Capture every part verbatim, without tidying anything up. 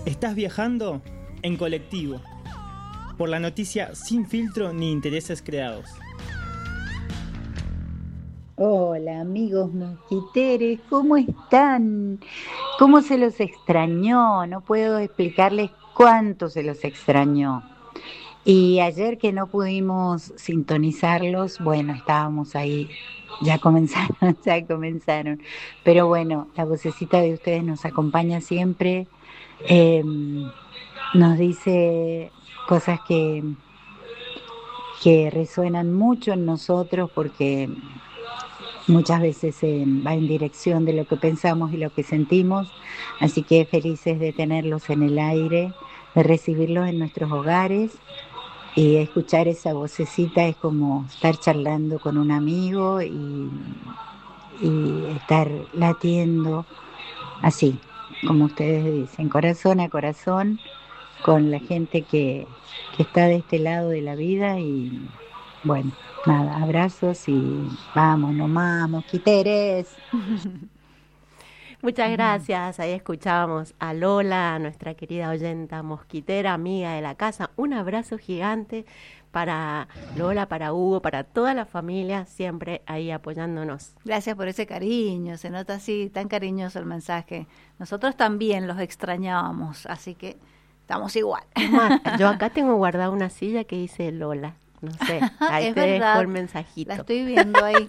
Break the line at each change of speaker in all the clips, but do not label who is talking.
Estás viajando en colectivo, por la noticia sin filtro ni intereses creados.
Hola amigos mosquiteres, ¿cómo están? ¿Cómo se los extrañó? No puedo explicarles cuánto se los extrañó. Y ayer que no pudimos sintonizarlos, bueno, estábamos ahí, ya comenzaron, ya comenzaron. Pero bueno, la vocecita de ustedes nos acompaña siempre, eh, nos dice cosas que, que resuenan mucho en nosotros porque muchas veces eh, va en dirección de lo que pensamos y lo que sentimos, así que felices de tenerlos en el aire, de recibirlos en nuestros hogares. Y escuchar esa vocecita es como estar charlando con un amigo y, y estar latiendo así, como ustedes dicen, corazón a corazón, con la gente que, que está de este lado de la vida. Y bueno, nada, abrazos y vamos nomás, mosquiteres.
Muchas gracias, ahí escuchábamos a Lola, nuestra querida oyenta mosquitera, amiga de la casa. Un abrazo gigante para Lola, para Hugo, para toda la familia, siempre ahí apoyándonos.
Gracias por ese cariño, se nota así, tan cariñoso el mensaje. Nosotros también los extrañábamos, así que estamos igual.
Yo acá tengo guardada una silla que dice Lola, no sé, ahí
es
te
verdad,
dejo el mensajito.
La estoy viendo ahí.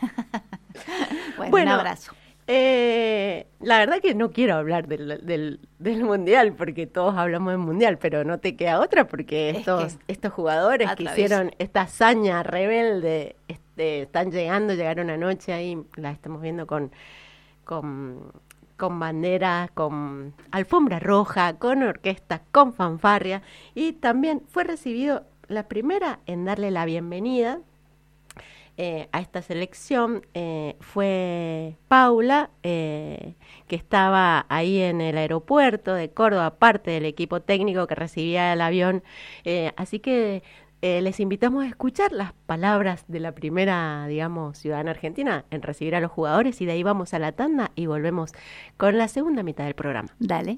bueno,
bueno,
un abrazo.
Eh, la verdad que no quiero hablar del, del, del Mundial, porque todos hablamos del Mundial, pero no te queda otra, porque estos, estos jugadores que hicieron esta hazaña rebelde este, están llegando, llegaron anoche ahí, la estamos viendo con, con, con banderas, con alfombra roja, con orquesta, con fanfarria, y también fue recibido la primera en darle la bienvenida Eh, a esta selección eh, fue Paula, eh, que estaba ahí en el aeropuerto de Córdoba, parte del equipo técnico que recibía el avión. Eh, así que eh, les invitamos a escuchar las palabras de la primera, digamos, ciudadana argentina en recibir a los jugadores, y de ahí vamos a la tanda y volvemos con la segunda mitad del programa.
Dale.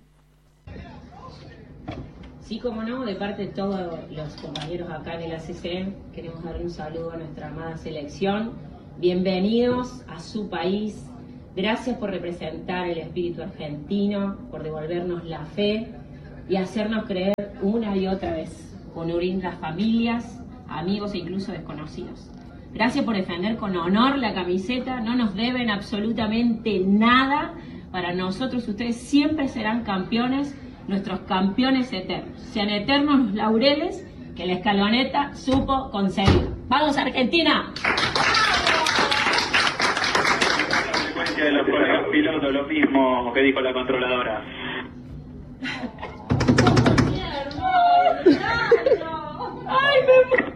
Sí, como no, de parte de todos los compañeros acá en el A C C, queremos darle un saludo a nuestra amada selección. Bienvenidos a su país. Gracias por representar el espíritu argentino, por devolvernos la fe y hacernos creer una y otra vez, con unir las familias, amigos e incluso desconocidos. Gracias por defender con honor la camiseta. No nos deben absolutamente nada. Para nosotros ustedes siempre serán campeones, nuestros campeones eternos. Sean eternos los laureles que la escaloneta supo conseguir. ¡Vamos, Argentina!
La frecuencia de los colegas pilotos, lo mismo que dijo la controladora.
¡Ay, me...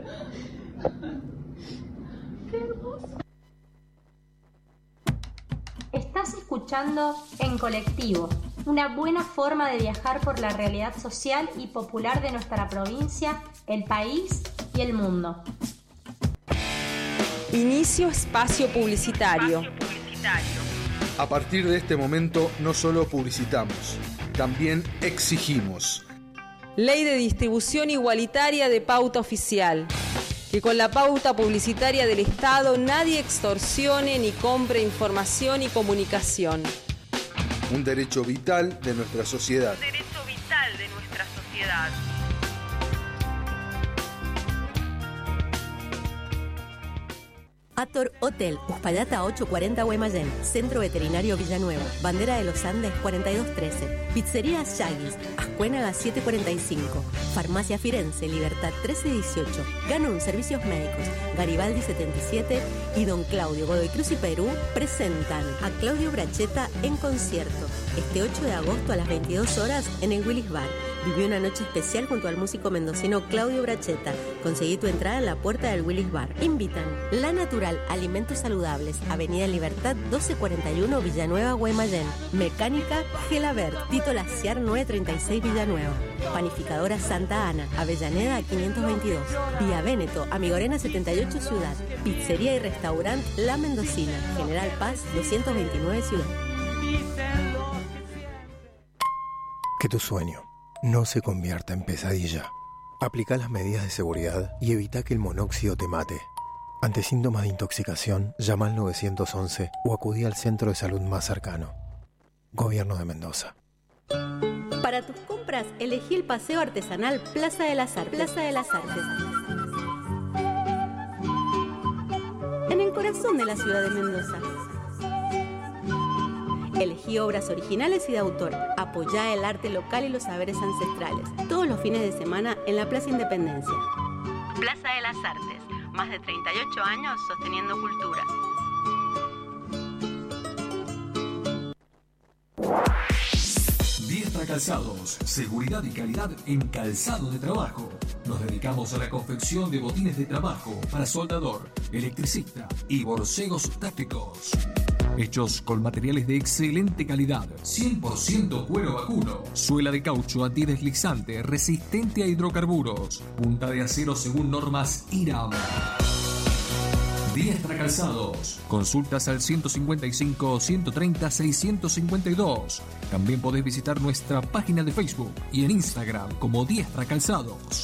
¡Qué hermoso!
Estás escuchando En Colectivo, una buena forma de viajar por la realidad social y popular de nuestra provincia, el país y el mundo.
Inicio espacio publicitario.
Espacio publicitario.
A partir de este momento no solo publicitamos, también exigimos.
Ley de distribución igualitaria de pauta oficial. Que con la pauta publicitaria del Estado nadie extorsione ni compre información y comunicación.
Un derecho vital de nuestra sociedad.
Un derecho vital de nuestra sociedad.
Ator Hotel, Uspallata ochocientos cuarenta Guaymallén, Centro Veterinario Villanueva, Bandera de los Andes cuarenta y dos trece, Pizzería Shaggy's, Ascuénaga setecientos cuarenta y cinco, Farmacia Firenze, Libertad trece dieciocho, Ganun Servicios Médicos, Garibaldi setenta y siete y Don Claudio, Godoy Cruz y Perú presentan a Claudio Bracheta en concierto este ocho de agosto a las veintidós horas en el Willis Bar. Vivió una noche especial junto al músico mendocino Claudio Bracheta. Conseguí tu entrada en la puerta del Willis Bar. Invitan La Natural, Alimentos Saludables, Avenida Libertad doce cuarenta y uno, Villanueva, Guaymallén. Mecánica Gelabert, Tito Laciar novecientos treinta y seis, Villanueva. Panificadora Santa Ana, Avellaneda quinientos veintidós. Vía Véneto, Amigorena setenta y ocho, Ciudad. Pizzería y Restaurant La Mendocina, General Paz doscientos veintinueve, Ciudad.
Que tu sueño no se convierta en pesadilla. Aplica las medidas de seguridad y evita que el monóxido te mate. Ante síntomas de intoxicación, llama al nueve once o acudí al centro de salud más cercano. Gobierno de Mendoza.
Para tus compras, elegí el paseo artesanal Plaza de las Artes. Plaza de las Artes. En el corazón de la ciudad de Mendoza. Elegí obras originales y de autor. Apoyá el arte local y los saberes ancestrales. Todos los fines de semana en la Plaza Independencia. Plaza de las Artes. Más de treinta y ocho años sosteniendo cultura.
Diestra Calzados, seguridad y calidad en calzado de trabajo. Nos dedicamos a la confección de botines de trabajo para soldador, electricista y borcegos tácticos. Hechos con materiales de excelente calidad, cien por ciento cuero vacuno, suela de caucho antideslizante, resistente a hidrocarburos, punta de acero según normas IRAM. Diestra Calzados. Consultas al ciento cincuenta y cinco, ciento treinta, seiscientos cincuenta y dos. También podés visitar nuestra página de Facebook y en Instagram como Diestra Calzados.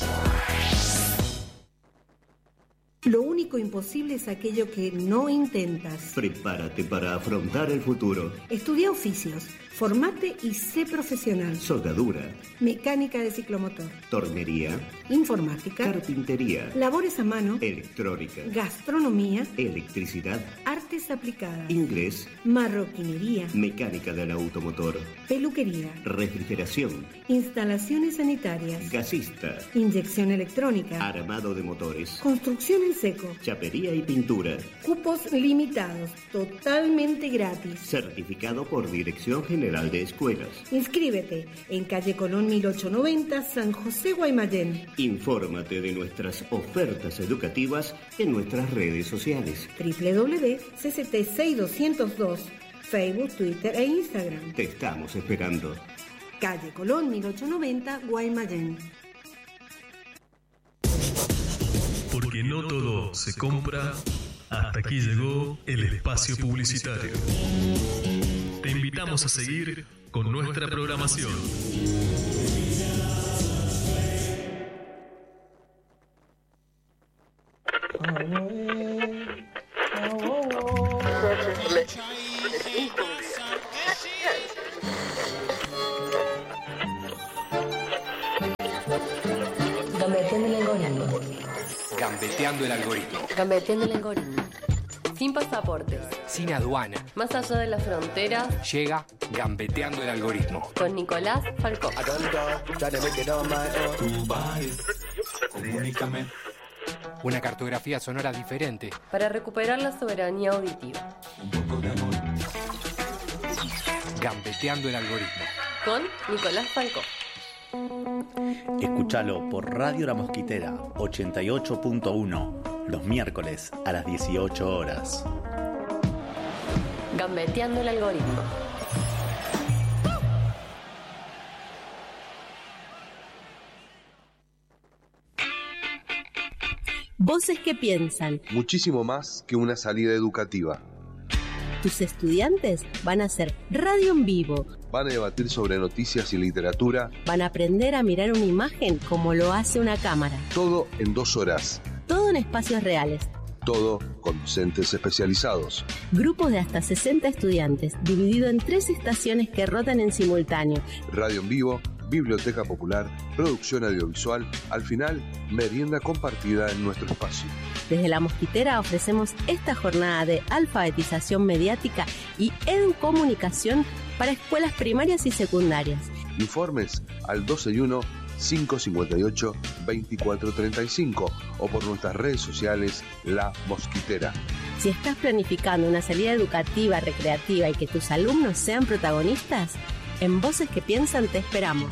Lo único imposible es aquello que no intentas.
Prepárate para afrontar el futuro.
Estudia oficios, formate y sé profesional.
Soldadura,
mecánica de ciclomotor,
tornería,
informática,
carpintería,
labores a mano,
electrónica,
gastronomía,
electricidad,
artes aplicadas,
inglés,
marroquinería,
mecánica del automotor,
peluquería,
refrigeración,
instalaciones sanitarias,
gasista,
inyección electrónica,
armado de motores,
construcción en seco,
chapería y pintura.
Cupos limitados, totalmente gratis.
Certificado por Dirección General de Escuelas.
Inscríbete en calle Colón mil ochocientos noventa, San José, Guaymallén.
Infórmate de nuestras ofertas educativas en nuestras redes sociales.
doble u doble u doble u punto c c t seis doscientos dos, Facebook, Twitter e Instagram.
Te estamos esperando.
Calle Colón mil ochocientos noventa, Guaymallén.
Porque no todo se compra. Hasta aquí llegó el espacio publicitario. Te invitamos a seguir con nuestra programación.
Gambeteando el algoritmo.
Gambeteando el algoritmo.
Gambeteando el algoritmo. Sin pasaportes.
Sin aduana.
Más allá de las fronteras.
Llega Gambeteando el algoritmo.
Con Nicolás Falcó.
Comunícame. Una cartografía sonora diferente.
Para recuperar la soberanía auditiva.
Un poco de amor. Gambeteando el algoritmo.
Con Nicolás Falcó.
Escúchalo por Radio La Mosquitera ochenta y ocho punto uno, los miércoles a las dieciocho horas.
Gambeteando el algoritmo.
Voces que piensan.
Muchísimo más que una salida educativa.
Tus estudiantes van a hacer radio en vivo.
Van a debatir sobre noticias y literatura.
Van a aprender a mirar una imagen como lo hace una cámara.
Todo en dos horas.
Todo en espacios reales.
Todo con docentes especializados.
Grupos de hasta sesenta estudiantes, dividido en tres estaciones que rotan en simultáneo.
Radio en vivo, biblioteca popular, producción audiovisual, al final, merienda compartida en nuestro espacio.
Desde La Mosquitera ofrecemos esta jornada de alfabetización mediática y educomunicación para escuelas primarias y secundarias.
Informes al doce y uno, cinco cincuenta y ocho, veinticuatro treinta y cinco o por nuestras redes sociales La Mosquitera.
Si estás planificando una salida educativa, recreativa y que tus alumnos sean protagonistas, en Voces que Piensan te esperamos.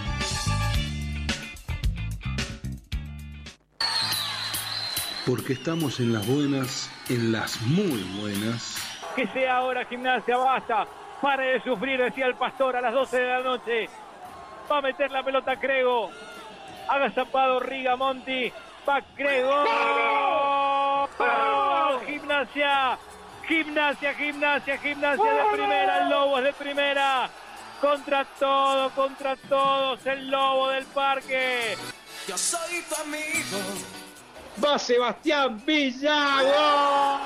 Porque estamos en las buenas, en las muy buenas.
Que sea ahora Gimnasia, basta. Pare de sufrir, decía el Pastor a las doce de la noche. Va a meter la pelota Crego. Haga zapado Rigamonti. Va Crego. ¡Oh! Gimnasia. Gimnasia, gimnasia, gimnasia de primera. El Lobo es de primera. contra todo, contra todos, el Lobo del Parque.
Yo soy tu amigo.
Va Sebastián Villa.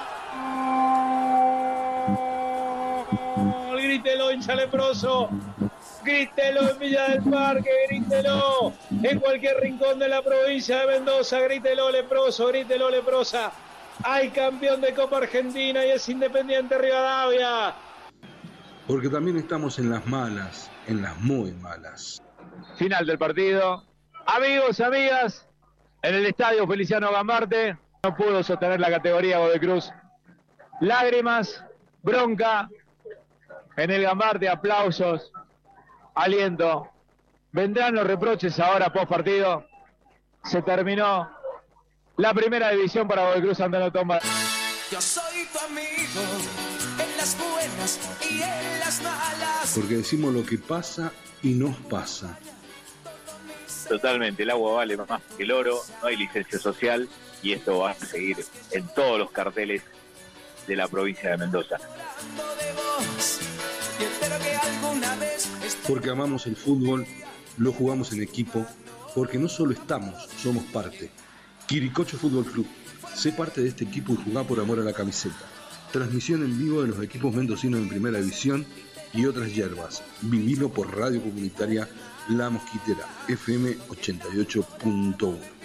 ¡Gol! Grítelo, hincha leproso. Grítelo en Villa del Parque, grítelo en cualquier rincón de la provincia de Mendoza, grítelo leproso, grítelo leprosa. Hay campeón de Copa Argentina y es Independiente Rivadavia.
Porque también estamos en las malas, en las muy malas.
Final del partido. Amigos, amigas, en el estadio Feliciano Gambarte no pudo sostener la categoría Godoy Cruz. Lágrimas, bronca en el Gambarte, aplausos, aliento. Vendrán los reproches ahora post partido. Se terminó la primera división para Godoy Cruz ante Tomba.
Yo soy tu amigo en las buenas y en las malas.
Porque decimos lo que pasa y nos pasa.
Totalmente, el agua vale más que el oro, no hay licencia social y esto va a seguir en todos los carteles de la provincia de Mendoza.
Porque amamos el fútbol, lo jugamos en equipo, porque no solo estamos, somos parte. Quiricocho Fútbol Club, sé parte de este equipo y jugá por amor a la camiseta. Transmisión en vivo de los equipos mendocinos en Primera División y otras hierbas. Vivilo por Radio Comunitaria La Mosquitera, F M ochenta y ocho punto uno.